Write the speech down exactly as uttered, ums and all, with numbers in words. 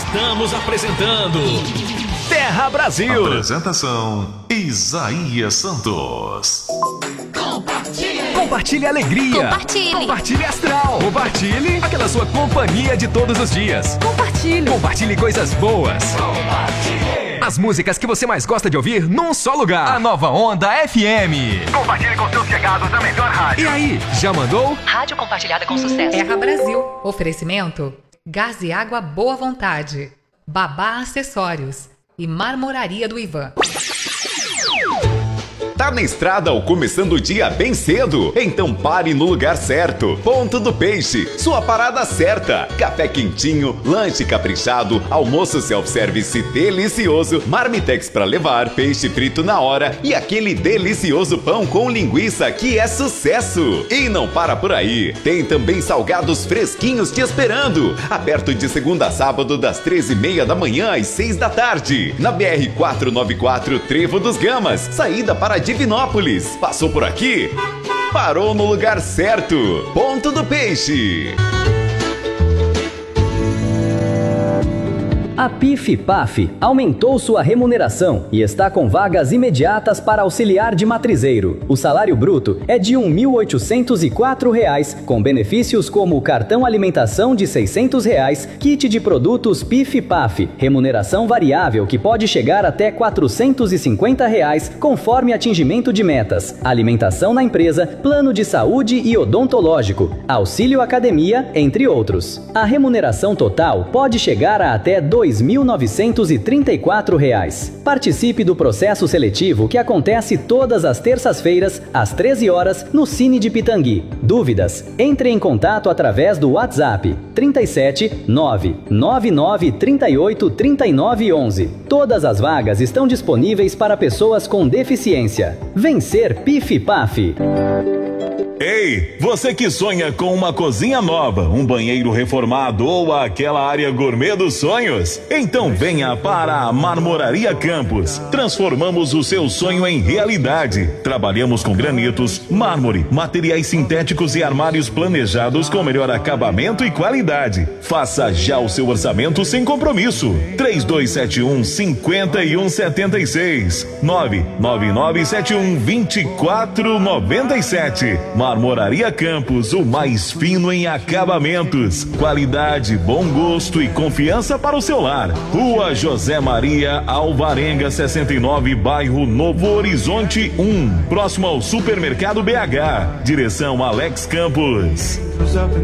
Estamos apresentando Terra Brasil. Apresentação Isaías Santos. Compartilhe. Compartilhe alegria. Compartilhe. Compartilhe astral. Compartilhe aquela sua companhia de todos os dias. Compartilhe. Compartilhe coisas boas. Compartilhe. As músicas que você mais gosta de ouvir num só lugar. A Nova Onda F M. Compartilhe com seus chegados a melhor rádio. E aí, já mandou? Rádio compartilhada com sucesso. Terra Brasil. Oferecimento: Gás e Água Boa Vontade, Babá Acessórios e Marmoraria do Ivan. Tá na estrada ou começando o dia bem cedo? Então pare no lugar certo. Ponto do Peixe, sua parada certa. Café quentinho, lanche caprichado, almoço self-service delicioso, marmitex pra levar, peixe frito na hora e aquele delicioso pão com linguiça que é sucesso. E não para por aí, tem também salgados fresquinhos te esperando. Aberto de segunda a sábado das treze e meia da manhã às seis da tarde. Na B R quatrocentos e noventa e quatro Trevo dos Gamas, saída para Divinópolis. Passou por aqui? Parou no lugar certo. Ponto do Peixe. A PIF-PAF aumentou sua remuneração e está com vagas imediatas para auxiliar de matrizeiro. O salário bruto é de um mil oitocentos e quatro reais, com benefícios como cartão alimentação de seiscentos reais, kit de produtos PIF-PAF, remuneração variável que pode chegar até quatrocentos e cinquenta reais, conforme atingimento de metas, alimentação na empresa, plano de saúde e odontológico, auxílio academia, entre outros. A remuneração total pode chegar a até dois mil novecentos e trinta e quatro reais. Participe do processo seletivo que acontece todas as terças-feiras, às treze horas, no Cine de Pitangui. Dúvidas? Entre em contato através do WhatsApp trinta e sete, nove nove nove, trinta e oito, trinta e nove, onze. Todas as vagas estão disponíveis para pessoas com deficiência. Vencer PIF-PAF. Ei, você que sonha com uma cozinha nova, um banheiro reformado ou aquela área gourmet dos sonhos? Então venha para a Marmoraria Campos. Transformamos o seu sonho em realidade. Trabalhamos com granitos, mármore, materiais sintéticos e armários planejados com melhor acabamento e qualidade. Faça já o seu orçamento sem compromisso. três dois sete um, cinco um sete seis, nove nove nove sete um, dois quatro nove sete. Marmoraria Campos, o mais fino em acabamentos. Qualidade, bom gosto e confiança para o seu lar. Rua José Maria Alvarenga sessenta e nove, bairro Novo Horizonte um, próximo ao Supermercado B H. Direção Alex Campos.